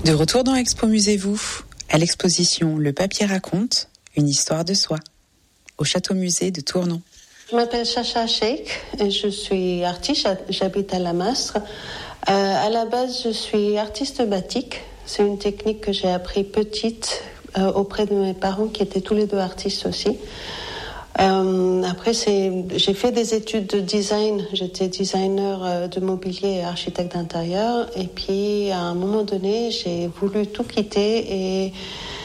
De retour dans Expo Musée-vous, à l'exposition Le papier raconte, une histoire de soi, au Château-Musée de Tournon. Je m'appelle Chacha Sheikh et je suis artiste, j'habite à La Mastre. À la base, je suis artiste batik. C'est une technique que j'ai appris petite auprès de mes parents qui étaient tous les deux artistes aussi. Après, j'ai fait des études de design. J'étais designer de mobilier et architecte d'intérieur. Et puis, à un moment donné, j'ai voulu tout quitter et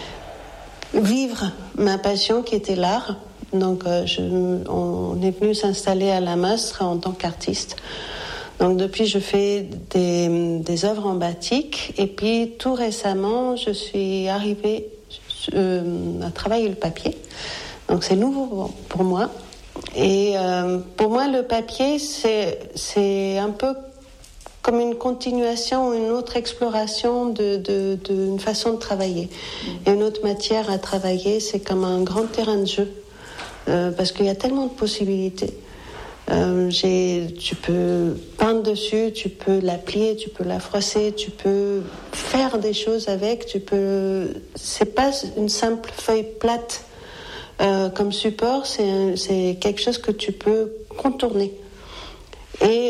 vivre ma passion qui était l'art. Donc, on est venu s'installer à La Mastre en tant qu'artiste. Donc, depuis, je fais des œuvres en batik. Et puis, tout récemment, je suis arrivée à travailler le papier. Donc, c'est nouveau pour moi. Et pour moi, le papier, c'est un peu comme une continuation, une autre exploration d'une façon de travailler. Et une autre matière à travailler, c'est comme un grand terrain de jeu. Parce qu'il y a tellement de possibilités. Tu peux peindre dessus, tu peux la plier, tu peux la froisser, tu peux faire des choses avec. C'est pas une simple feuille plate comme support, c'est quelque chose que tu peux contourner. Et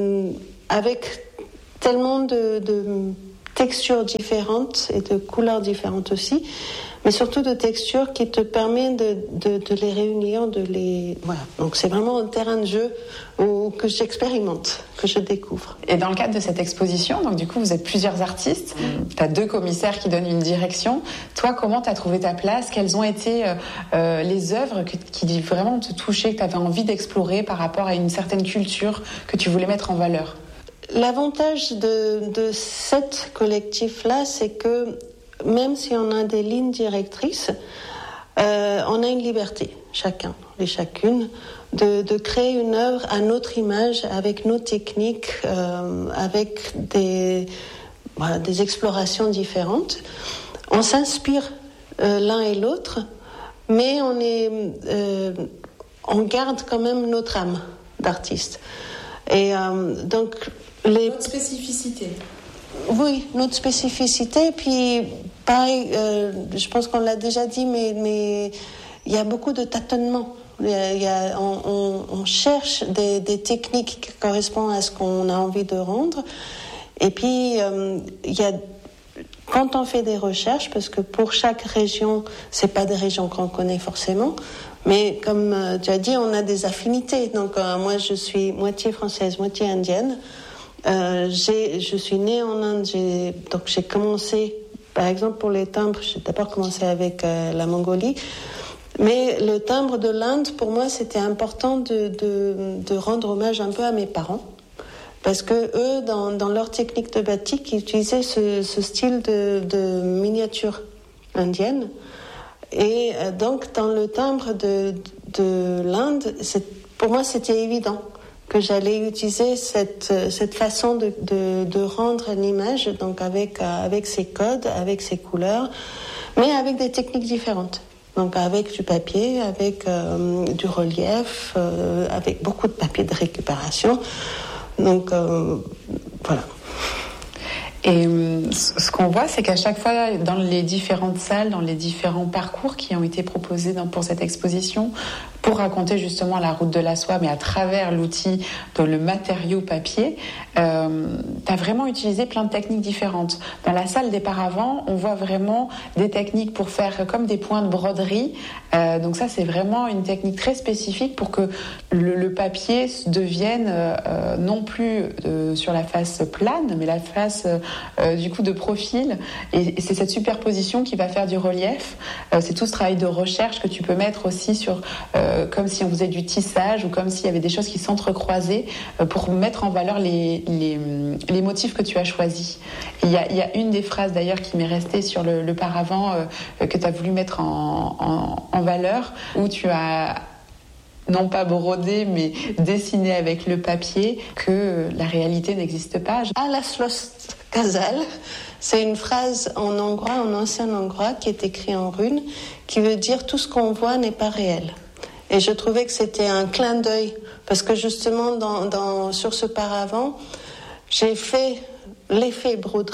avec tellement de textures différentes et de couleurs différentes aussi, mais surtout de textures qui te permettent de les réunir, voilà. Donc c'est vraiment un terrain de jeu que j'expérimente, que je découvre. Et dans le cadre de cette exposition, donc du coup vous êtes plusieurs artistes, tu as 2 commissaires qui donnent une direction. Toi, comment tu as trouvé ta place? Quelles ont été les œuvres qui vraiment te touchaient, que tu avais envie d'explorer par rapport à une certaine culture que tu voulais mettre en valeur? L'avantage de cette collectif-là, c'est que même si on a des lignes directrices, on a une liberté, chacun et chacune, de créer une œuvre à notre image, avec nos techniques, avec des explorations différentes. On s'inspire l'un et l'autre, mais on garde quand même notre âme d'artiste. Et donc notre spécificité. Oui, notre spécificité. Puis, pareil, je pense qu'on l'a déjà dit, mais il y a beaucoup de tâtonnements. On cherche des techniques qui correspondent à ce qu'on a envie de rendre. Et puis, quand on fait des recherches, parce que pour chaque région, c'est pas des régions qu'on connaît forcément, mais comme tu as dit, on a des affinités. Donc, moi, je suis moitié française, moitié indienne. Je suis née en Inde, donc j'ai commencé, par exemple pour les timbres, j'ai d'abord commencé avec la Mongolie, mais le timbre de l'Inde, pour moi, c'était important de rendre hommage un peu à mes parents, parce que eux, dans leur technique de batik, ils utilisaient ce style de miniature indienne, et donc dans le timbre de l'Inde, pour moi, c'était évident que j'allais utiliser cette façon de rendre l'image, donc avec ses codes, avec ses couleurs, mais avec des techniques différentes. Donc avec du papier, avec du relief, avec beaucoup de papier de récupération. Donc voilà. Et ce qu'on voit, c'est qu'à chaque fois, dans les différentes salles, dans les différents parcours qui ont été proposés pour cette exposition, pour raconter justement la route de la soie, mais à travers l'outil, le matériau papier, tu as vraiment utilisé plein de techniques différentes. Dans la salle des paravents, on voit vraiment des techniques pour faire comme des points de broderie. Donc ça, c'est vraiment une technique très spécifique pour que le papier devienne non plus sur la face plane, mais la face du coup de profil. Et c'est cette superposition qui va faire du relief. C'est tout ce travail de recherche que tu peux mettre aussi sur... comme si on faisait du tissage ou comme s'il y avait des choses qui s'entrecroisaient pour mettre en valeur les motifs que tu as choisis. Il y a une des phrases d'ailleurs qui m'est restée sur le paravent que tu as voulu mettre en valeur, où tu as non pas brodé mais dessiné avec le papier que la réalité n'existe pas. Alaslos Kazal, c'est une phrase en hongrois, en ancien hongrois, qui est écrite en runes, qui veut dire tout ce qu'on voit n'est pas réel. Et je trouvais que c'était un clin d'œil, parce que justement, sur ce paravent, j'ai fait l'effet broderie,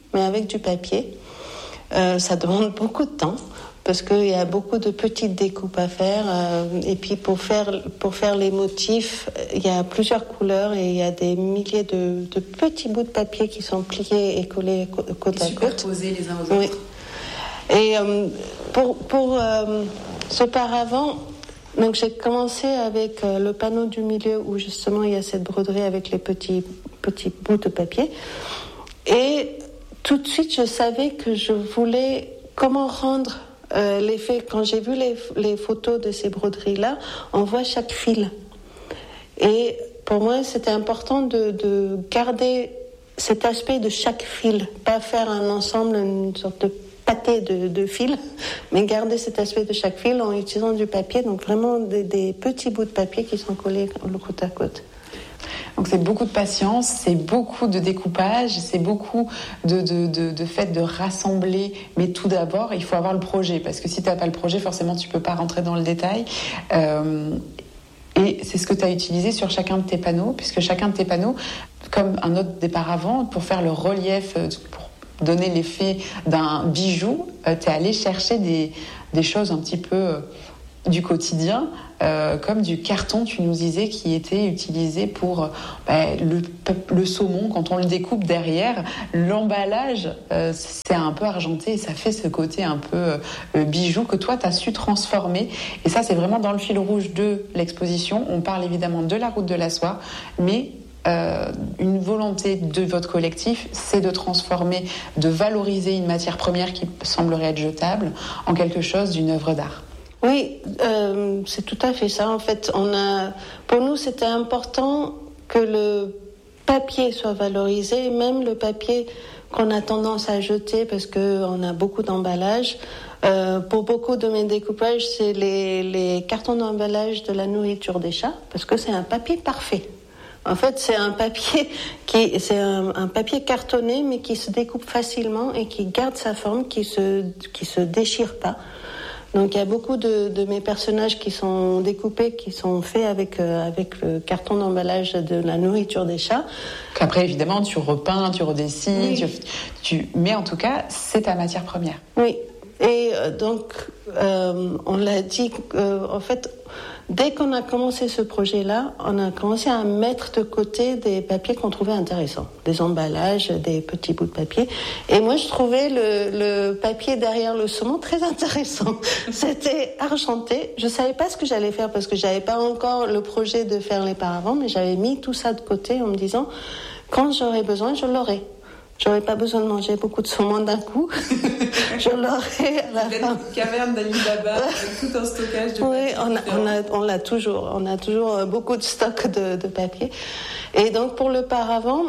mais avec du papier. Ça demande beaucoup de temps parce qu'il y a beaucoup de petites découpes à faire. Et puis pour faire les motifs, il y a plusieurs couleurs et il y a des milliers de petits bouts de papier qui sont pliés et collés côte à côte. Superposés les uns aux autres. Oui. Et pour ce paravent, donc j'ai commencé avec le panneau du milieu où justement il y a cette broderie avec les petits bouts de papier. Et tout de suite, je savais que je voulais comment rendre l'effet. Quand j'ai vu les photos de ces broderies-là, on voit chaque fil. Et pour moi, c'était important de garder cet aspect de chaque fil, pas faire un ensemble, une sorte de pâté de fils, mais garder cet aspect de chaque fil en utilisant du papier, donc vraiment des petits bouts de papier qui sont collés côte à côte. Donc c'est beaucoup de patience, c'est beaucoup de découpage, c'est beaucoup de fait de rassembler. Mais tout d'abord, il faut avoir le projet, parce que si tu n'as pas le projet, forcément, tu ne peux pas rentrer dans le détail. Et c'est ce que tu as utilisé sur chacun de tes panneaux, puisque chacun de tes panneaux, comme un autre des paravents, pour faire le relief, pour donner l'effet d'un bijou, tu es allé chercher des choses un petit peu du quotidien, comme du carton, tu nous disais, qui était utilisé pour le saumon. Quand on le découpe derrière, l'emballage, c'est un peu argenté et ça fait ce côté un peu bijou que toi, tu as su transformer. Et ça, c'est vraiment dans le fil rouge de l'exposition. On parle évidemment de la route de la soie, mais une volonté de votre collectif, c'est de transformer, de valoriser une matière première qui semblerait être jetable en quelque chose d'une œuvre d'art. Oui, c'est tout à fait ça. En fait, pour nous, c'était important que le papier soit valorisé, même le papier qu'on a tendance à jeter parce qu'on a beaucoup d'emballages. Pour beaucoup de mes découpages, c'est les cartons d'emballage de la nourriture des chats, parce que c'est un papier parfait. En fait, c'est un papier un papier cartonné, mais qui se découpe facilement et qui garde sa forme, qui se déchire pas. Donc il y a beaucoup de mes personnages qui sont découpés, qui sont faits avec le carton d'emballage de la nourriture des chats. Qu'après, évidemment, tu repeins, tu redessines, oui. Mais en tout cas, c'est ta matière première. Oui, et donc on l'a dit, en fait, dès qu'on a commencé ce projet-là, on a commencé à mettre de côté des papiers qu'on trouvait intéressants, des emballages, des petits bouts de papier. Et moi, je trouvais le papier derrière le saumon très intéressant. C'était argenté. Je savais pas ce que j'allais faire parce que j'avais pas encore le projet de faire les paravents, mais j'avais mis tout ça de côté en me disant, quand j'aurai besoin, je l'aurai. J'aurais pas besoin de manger beaucoup de saumon d'un coup. Je l'aurai à la fin. Une caverne d'Ali Baba avec tout un stockage de papier. Oui, on l'a toujours. On a toujours beaucoup de stock de papier. Et donc pour le paravent,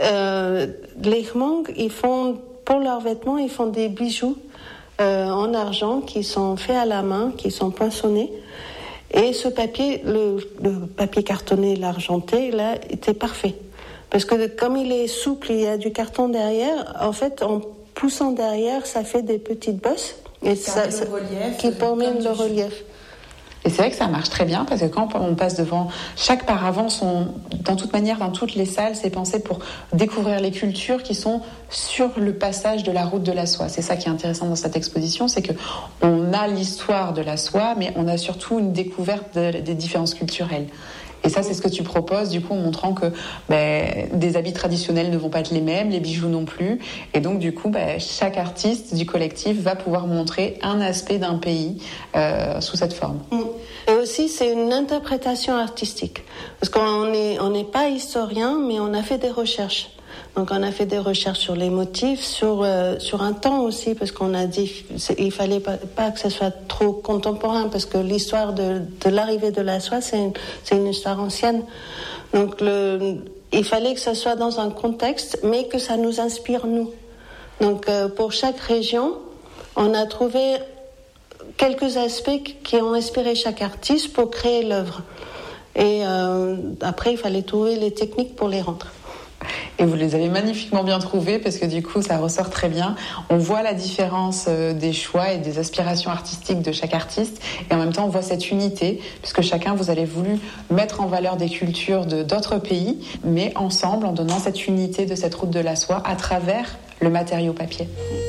les Hmong, pour leurs vêtements, ils font des bijoux en argent qui sont faits à la main, qui sont poinçonnés. Et ce papier, le papier cartonné, l'argenté, là, était parfait. Parce que comme il est souple, il y a du carton derrière, en fait, en poussant derrière, ça fait des petites bosses et qui permettent le relief. Et c'est vrai que ça marche très bien parce que quand on passe devant chaque paravent, dans toute manière, dans toutes les salles, c'est pensé pour découvrir les cultures qui sont sur le passage de la route de la soie. C'est ça qui est intéressant dans cette exposition, c'est que on a l'histoire de la soie, mais on a surtout une découverte des différences culturelles. Et ça, c'est ce que tu proposes, du coup, en montrant que des habits traditionnels ne vont pas être les mêmes, les bijoux non plus. Et donc, du coup, chaque artiste du collectif va pouvoir montrer un aspect d'un pays sous cette forme. Et aussi, c'est une interprétation artistique. Parce qu'on n'est pas historien, mais on a fait des recherches. Donc on a fait des recherches sur les motifs, sur un temps aussi, parce qu'on a dit il fallait pas que ce soit trop contemporain, parce que l'histoire de l'arrivée de la soie, c'est une histoire ancienne. Donc il fallait que ça soit dans un contexte, mais que ça nous inspire nous. Donc pour chaque région, on a trouvé quelques aspects qui ont inspiré chaque artiste pour créer l'œuvre. Et après, il fallait trouver les techniques pour les rendre. Et vous les avez magnifiquement bien trouvés parce que du coup ça ressort très bien. On voit la différence des choix et des aspirations artistiques de chaque artiste et en même temps on voit cette unité puisque chacun vous avez voulu mettre en valeur des cultures d'autres pays mais ensemble en donnant cette unité de cette route de la soie à travers le matériau papier.